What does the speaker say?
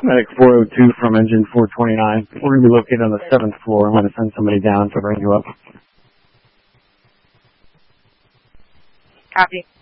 Medic 402 from engine 429. We're going to be located on the 7th floor. I'm going to send somebody down to bring you up. Copy.